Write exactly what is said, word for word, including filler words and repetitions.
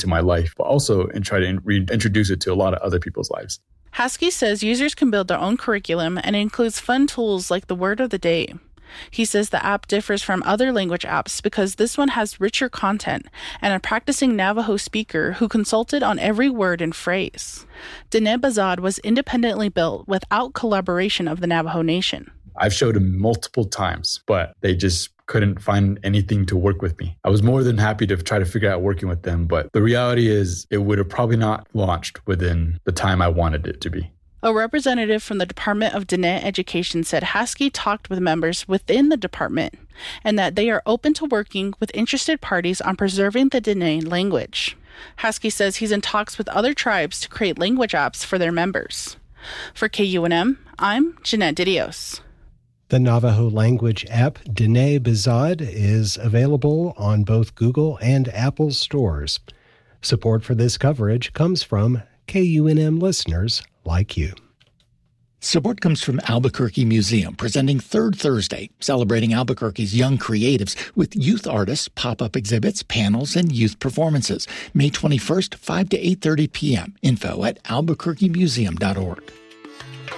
into my life, but also and try to reintroduce it to a lot of other people's lives. Haskell says users can build their own curriculum and it includes fun tools like the word of the day. He says the app differs from other language apps because this one has richer content and a practicing Navajo speaker who consulted on every word and phrase. Diné Bazad was independently built without collaboration of the Navajo Nation. I've showed them multiple times, but they just couldn't find anything to work with me. I was more than happy to try to figure out working with them, but the reality is it would have probably not launched within the time I wanted it to be. A representative from the Department of Diné Education said Haskell talked with members within the department and that they are open to working with interested parties on preserving the Diné language. Haskell says he's in talks with other tribes to create language apps for their members. For K U N M, I'm Jeanette Didios. The Navajo language app Diné Bazad is available on both Google and Apple stores. Support for this coverage comes from K U N M listeners like you. Support comes from Albuquerque Museum, presenting Third Thursday, celebrating Albuquerque's young creatives with youth artists, pop-up exhibits, panels, and youth performances. May twenty-first, five to eight thirty p.m. Info at albuquerque museum dot org.